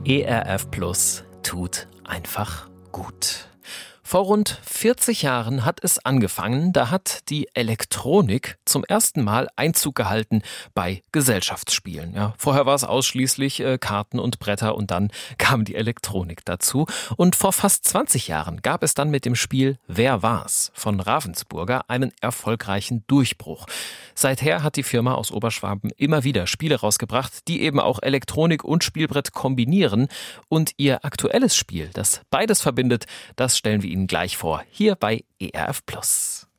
ERF Plus tut einfach gut. Vor rund 40 Jahren hat es angefangen, da hat die Elektronik zum ersten Mal Einzug gehalten bei Gesellschaftsspielen. Ja, vorher war es ausschließlich Karten und Bretter und dann kam die Elektronik dazu. Und vor fast 20 Jahren gab es dann mit dem Spiel Wer war's von Ravensburger einen erfolgreichen Durchbruch. Seither hat die Firma aus Oberschwaben immer wieder Spiele rausgebracht, die eben auch Elektronik und Spielbrett kombinieren. Und ihr aktuelles Spiel, das beides verbindet, das stellen wir Ihnen gleich vor, hier bei ERF Plus.